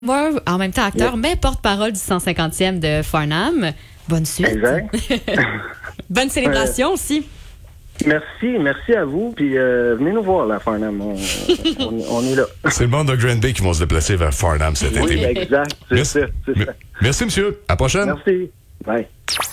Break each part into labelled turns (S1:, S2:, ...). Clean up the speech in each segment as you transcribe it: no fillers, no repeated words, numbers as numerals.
S1: Moi, en même temps acteur, mais porte-parole du 150e de Farnham. Bonne suite.
S2: Exact.
S1: Bonne célébration aussi.
S2: Merci à vous. Puis venez nous voir, là, Farnham. On est là.
S3: C'est le monde de Grand Bay qui vont se déplacer vers Farnham cet été.
S2: Oui, exact. C'est ça.
S3: Merci, monsieur. À la prochaine.
S2: Merci. Bye.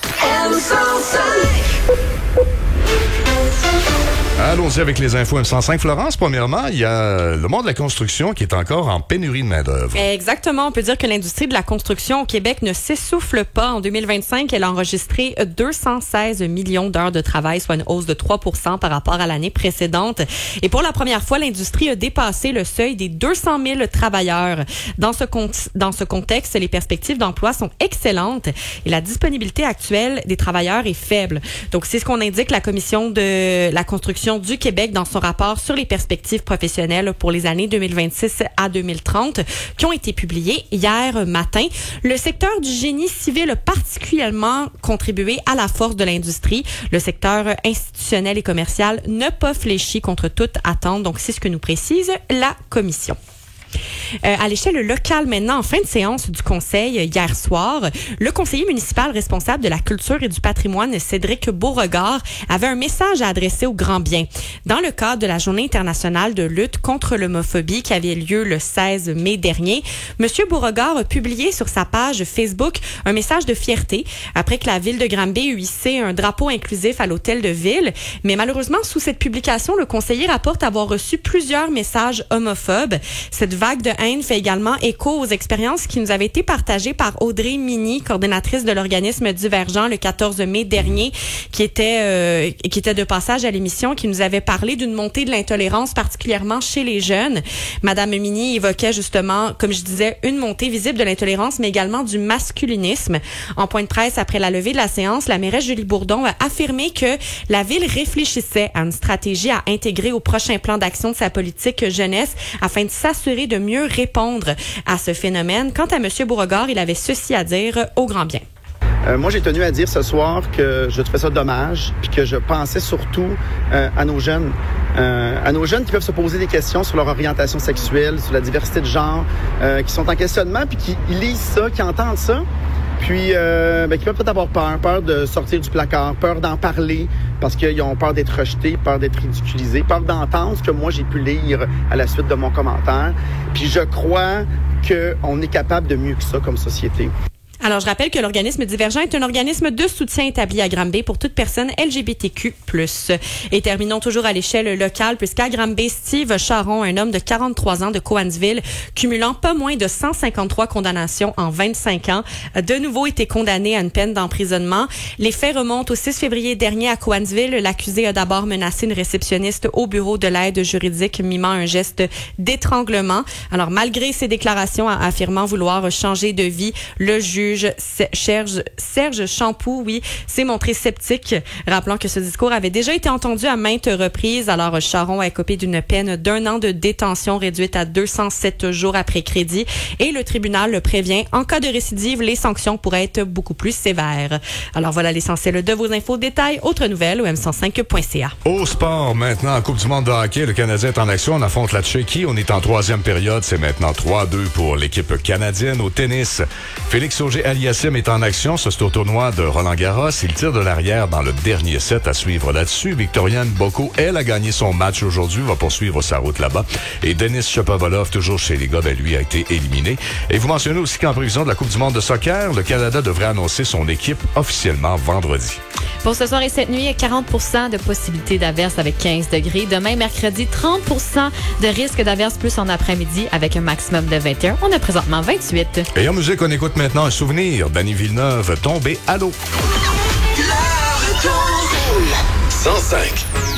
S3: Allons-y avec les infos M105. Florence, premièrement, il y a le monde de la construction qui est encore en pénurie de main-d'œuvre.
S1: Exactement. On peut dire que l'industrie de la construction au Québec ne s'essouffle pas. En 2025, elle a enregistré 216 millions d'heures de travail, soit une hausse de 3% par rapport à l'année précédente. Et pour la première fois, l'industrie a dépassé le seuil des 200 000 travailleurs. Dans ce contexte, les perspectives d'emploi sont excellentes et la disponibilité actuelle des travailleurs est faible. Donc, c'est ce qu'on indique la Commission de la construction du Québec dans son rapport sur les perspectives professionnelles pour les années 2026 à 2030 qui ont été publiées hier matin. Le secteur du génie civil a particulièrement contribué à la force de l'industrie. Le secteur institutionnel et commercial n'a pas fléchi contre toute attente. Donc, c'est ce que nous précise la Commission. À l'échelle locale maintenant, en fin de séance du Conseil hier soir, le conseiller municipal responsable de la culture et du patrimoine, Cédric Beauregard, avait un message à adresser au grand bien. Dans le cadre de la Journée internationale de lutte contre l'homophobie qui avait lieu le 16 mai dernier, M. Beauregard a publié sur sa page Facebook un message de fierté après que la ville de Granby eut hissé un drapeau inclusif à l'hôtel de ville. Mais malheureusement, sous cette publication, le conseiller rapporte avoir reçu plusieurs messages homophobes. Cette vague de haine fait également écho aux expériences qui nous avaient été partagées par Audrey Mini, coordonnatrice de l'organisme Divergent le 14 mai dernier, qui était de passage à l'émission, qui nous avait parlé d'une montée de l'intolérance, particulièrement chez les jeunes. Madame Mini évoquait justement, comme je disais, une montée visible de l'intolérance, mais également du masculinisme. En point de presse après la levée de la séance, la mairesse Julie Bourdon a affirmé que la ville réfléchissait à une stratégie à intégrer au prochain plan d'action de sa politique jeunesse afin de s'assurer de mieux répondre à ce phénomène. Quant à M. Beauregard, il avait ceci à dire au grand bien.
S4: Moi, j'ai tenu à dire ce soir que je trouvais ça dommage, puis que je pensais surtout à nos jeunes qui peuvent se poser des questions sur leur orientation sexuelle, sur la diversité de genre, qui sont en questionnement, puis qui lisent ça, qui entendent ça, puis qui peuvent peut-être avoir peur de sortir du placard, peur d'en parler, parce qu'ils ont peur d'être rejetés, peur d'être ridiculisés, peur d'entendre ce que moi j'ai pu lire à la suite de mon commentaire. Puis je crois qu'on est capable de mieux que ça comme société.
S1: Alors, je rappelle que l'organisme Divergent est un organisme de soutien établi à Granby pour toute personne LGBTQ+. Et terminons toujours à l'échelle locale, puisqu'à Granby, Steve Charon, un homme de 43 ans de Cowansville, cumulant pas moins de 153 condamnations en 25 ans, a de nouveau été condamné à une peine d'emprisonnement. Les faits remontent au 6 février dernier à Cowansville. L'accusé a d'abord menacé une réceptionniste au bureau de l'aide juridique, mimant un geste d'étranglement. Alors, malgré ses déclarations affirmant vouloir changer de vie, le juge Serge Champoux, s'est montré sceptique, rappelant que ce discours avait déjà été entendu à maintes reprises. Alors, Charon a écopé d'une peine d'1 an de détention réduite à 207 jours après crédit et le tribunal le prévient, en cas de récidive, les sanctions pourraient être beaucoup plus sévères. Alors, voilà l'essentiel de vos infos. Détails, autres nouvelles au m105.ca.
S3: Au sport, maintenant, en Coupe du monde de hockey, le Canadien est en action. On affronte la Tchéquie. On est en troisième période. C'est maintenant 3-2 pour l'équipe canadienne. Au tennis, Félix Auger-Aliassime est en action. C'est au tournoi de Roland-Garros. Il tire de l'arrière dans le dernier set à suivre là-dessus. Victoriane Bocco, elle, a gagné son match aujourd'hui, va poursuivre sa route là-bas. Et Denis Shapovalov, toujours chez les gars, lui a été éliminé. Et vous mentionnez aussi qu'en prévision de la Coupe du monde de soccer, le Canada devrait annoncer son équipe officiellement vendredi.
S1: Pour ce soir et cette nuit, 40% de possibilité d'averse avec 15 degrés. Demain, mercredi, 30% de risque d'averse plus en après-midi avec un maximum de 21. On a présentement 28.
S3: Et en musique, on écoute maintenant un souvenir. Dany Villeneuve, Tombé à l'eau.
S5: 105.